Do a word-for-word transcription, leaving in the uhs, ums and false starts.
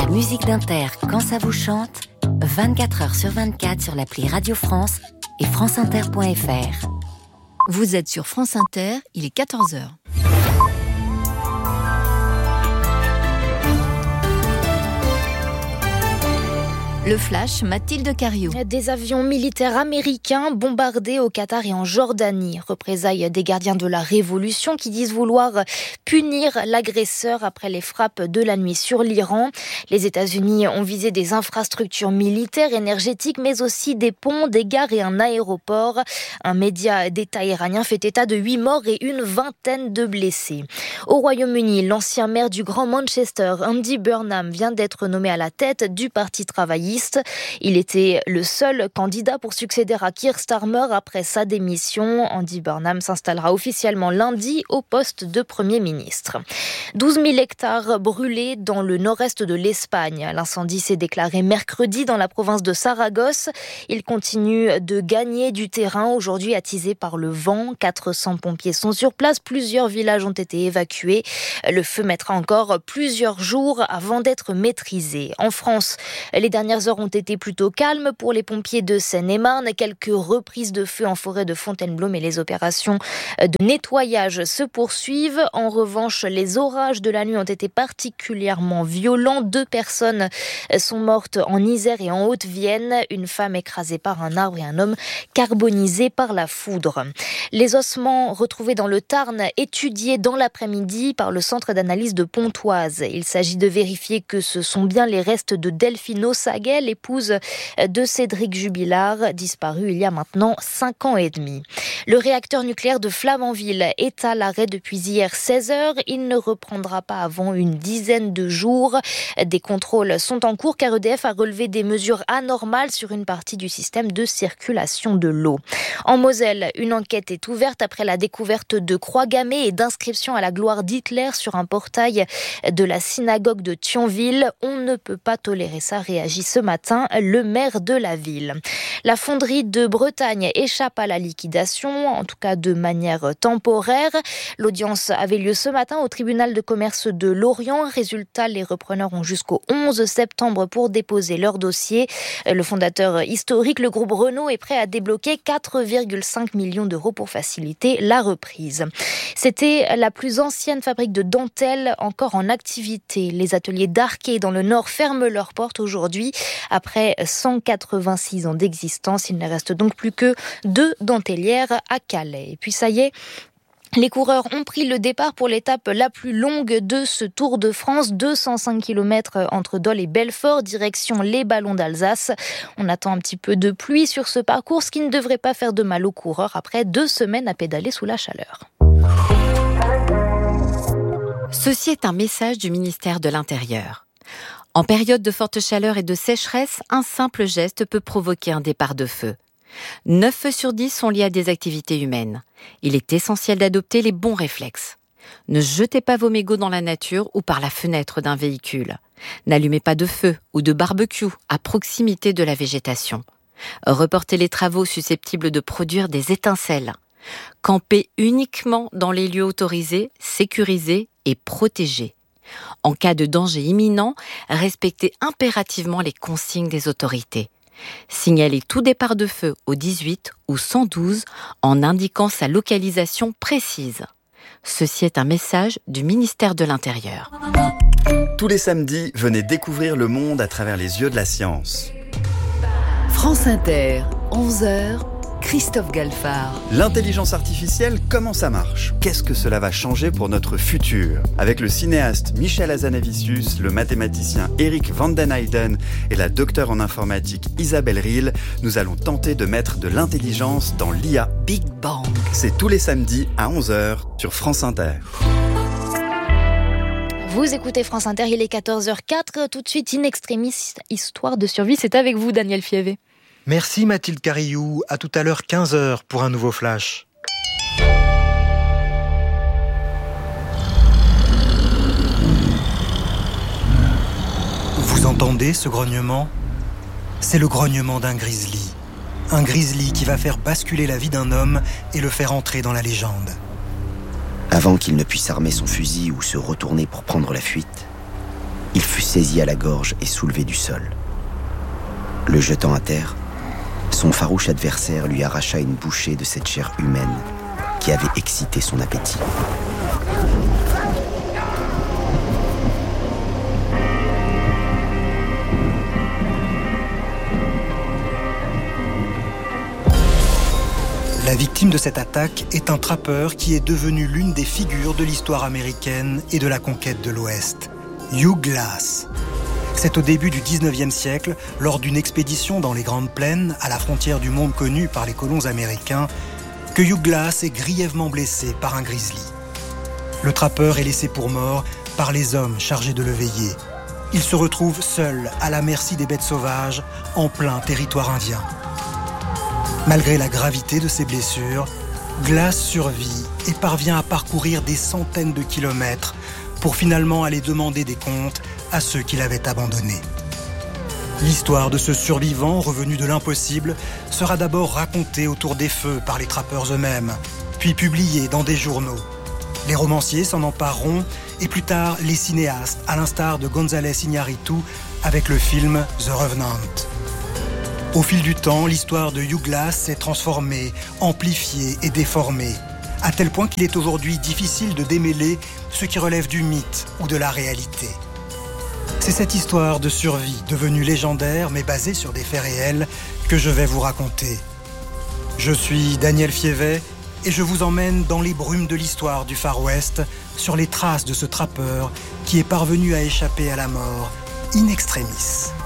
musique d'Inter quand ça vous chante, vingt-quatre heures sur vingt-quatre sur l'appli Radio France et franceinter point f r. Vous êtes sur France Inter, il est quatorze heures. Le flash, Mathilde Cariou. Des avions militaires américains bombardés au Qatar et en Jordanie. Représailles des gardiens de la Révolution qui disent vouloir punir l'agresseur après les frappes de la nuit sur l'Iran. Les États-Unis ont visé des infrastructures militaires, énergétiques, mais aussi des ponts, des gares et un aéroport. Un média d'État iranien fait état de huit morts et une vingtaine de blessés. Au Royaume-Uni, l'ancien maire du Grand Manchester, Andy Burnham, vient d'être nommé à la tête du Parti travailliste. Il était le seul candidat pour succéder à Keir Starmer après sa démission. Andy Burnham s'installera officiellement lundi au poste de Premier ministre. douze mille hectares brûlés dans le nord-est de l'Espagne. L'incendie s'est déclaré mercredi dans la province de Saragosse. Il continue de gagner du terrain, aujourd'hui attisé par le vent. quatre cents pompiers sont sur place. Plusieurs villages ont été évacués. Le feu mettra encore plusieurs jours avant d'être maîtrisé. En France, les dernières heures ont été plutôt calmes pour les pompiers de Seine-et-Marne. Quelques reprises de feu en forêt de Fontainebleau, mais les opérations de nettoyage se poursuivent. En revanche, les orages de la nuit ont été particulièrement violents. Deux personnes sont mortes en Isère et en Haute-Vienne. Une femme écrasée par un arbre et un homme carbonisé par la foudre. Les ossements retrouvés dans le Tarn, étudiés dans l'après-midi par le centre d'analyse de Pontoise. Il s'agit de vérifier que ce sont bien les restes de Delphine Ossaguet, l'épouse de Cédric Jubilard, disparu il y a maintenant cinq ans et demi. Le réacteur nucléaire de Flamanville est à l'arrêt depuis hier seize heures. Il ne reprendra pas avant une dizaine de jours. Des contrôles sont en cours car E D F a relevé des mesures anormales sur une partie du système de circulation de l'eau. En Moselle, une enquête est ouverte après la découverte de croix gammées et d'inscriptions à la gloire d'Hitler sur un portail de la synagogue de Thionville. On ne peut pas tolérer ça, réagit ce matin le maire de la ville. La fonderie de Bretagne échappe à la liquidation, en tout cas de manière temporaire. L'audience avait lieu ce matin au tribunal de commerce de Lorient. Résultat, les repreneurs ont jusqu'au onze septembre pour déposer leur dossier. Le fondateur historique, le groupe Renault, est prêt à débloquer quatre virgule cinq millions d'euros pour faciliter la reprise. C'était la plus ancienne fabrique de dentelles encore en activité. Les ateliers d'Arquet dans le Nord ferment leurs portes aujourd'hui. Après cent quatre-vingt-six ans d'existence, il ne reste donc plus que deux dentellières à Calais. Et puis ça y est, les coureurs ont pris le départ pour l'étape la plus longue de ce Tour de France, deux cent cinq kilomètres entre Dole et Belfort, direction les Ballons d'Alsace. On attend un petit peu de pluie sur ce parcours, ce qui ne devrait pas faire de mal aux coureurs après deux semaines à pédaler sous la chaleur. Ceci est un message du ministère de l'Intérieur. En période de forte chaleur et de sécheresse, un simple geste peut provoquer un départ de feu. neuf feux sur dix sont liés à des activités humaines. Il est essentiel d'adopter les bons réflexes. Ne jetez pas vos mégots dans la nature ou par la fenêtre d'un véhicule. N'allumez pas de feu ou de barbecue à proximité de la végétation. Reportez les travaux susceptibles de produire des étincelles. Campez uniquement dans les lieux autorisés, sécurisés et protégés. En cas de danger imminent, respectez impérativement les consignes des autorités. Signalez tout départ de feu au dix-huit ou cent douze en indiquant sa localisation précise. Ceci est un message du ministère de l'Intérieur. Tous les samedis, venez découvrir le monde à travers les yeux de la science. France Inter, onze heures, Christophe Galfard. L'intelligence artificielle, comment ça marche ? Qu'est-ce que cela va changer pour notre futur ? Avec le cinéaste Michel Hazanavicius, le mathématicien Eric van den Heijden et la docteure en informatique Isabelle Riehl, nous allons tenter de mettre de l'intelligence dans l'I A. Big Bang. C'est tous les samedis à onze heures sur France Inter. Vous écoutez France Inter, il est quatorze heures quatre. Tout de suite, In Extremis, histoire de survie. C'est avec vous, Daniel Fievé. Merci Mathilde Cariou, à tout à l'heure quinze heures pour un nouveau flash. Vous entendez ce grognement ? C'est le grognement d'un grizzly. Un grizzly qui va faire basculer la vie d'un homme et le faire entrer dans la légende. Avant qu'il ne puisse armer son fusil ou se retourner pour prendre la fuite, Il fut saisi à la gorge et soulevé du sol. Le jetant à terre, son farouche adversaire lui arracha une bouchée de cette chair humaine qui avait excité son appétit. La victime de cette attaque est un trappeur qui est devenu l'une des figures de l'histoire américaine et de la conquête de l'Ouest. Hugh Glass. C'est au début du dix-neuvième siècle, lors d'une expédition dans les Grandes Plaines, à la frontière du monde connu par les colons américains, que Hugh Glass est grièvement blessé par un grizzly. Le trappeur est laissé pour mort par les hommes chargés de le veiller. Il se retrouve seul à la merci des bêtes sauvages, en plein territoire indien. Malgré la gravité de ses blessures, Glass survit et parvient à parcourir des centaines de kilomètres pour finalement aller demander des comptes à ceux qui l'avaient abandonné. L'histoire de ce survivant revenu de l'impossible sera d'abord racontée autour des feux par les trappeurs eux-mêmes, puis publiée dans des journaux. Les romanciers s'en empareront et plus tard les cinéastes, à l'instar de González Iñárritu avec le film The Revenant. Au fil du temps, l'histoire de Hugh Glass s'est transformée, amplifiée et déformée, à tel point qu'il est aujourd'hui difficile de démêler ce qui relève du mythe ou de la réalité. C'est cette histoire de survie, devenue légendaire mais basée sur des faits réels, que je vais vous raconter. Je suis Daniel Fievet et je vous emmène dans les brumes de l'histoire du Far West, sur les traces de ce trappeur qui est parvenu à échapper à la mort in extremis.